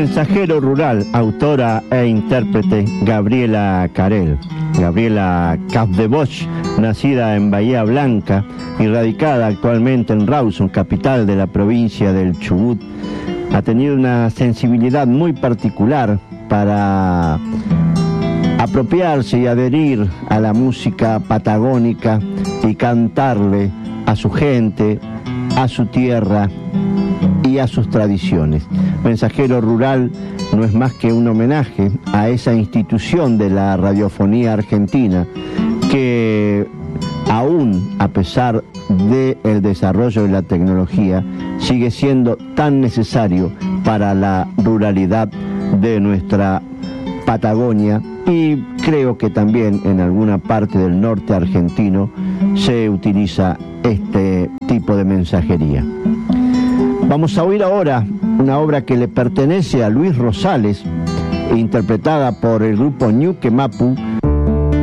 Mensajero rural, autora e intérprete Gabriela Carel. Gabriela Capdevos, nacida en Bahía Blanca y radicada actualmente en Rawson, capital de la provincia del Chubut, ha tenido una sensibilidad muy particular para apropiarse y adherir a la música patagónica y cantarle a su gente, a su tierra y a sus tradiciones. Mensajero Rural no es más que un homenaje a esa institución de la radiofonía argentina que aún a pesar del desarrollo de la tecnología sigue siendo tan necesario para la ruralidad de nuestra Patagonia, y creo que también en alguna parte del norte argentino se utiliza este tipo de mensajería. Vamos a oír ahora una obra que le pertenece a Luis Rosales, interpretada por el grupo Ñuque Mapu,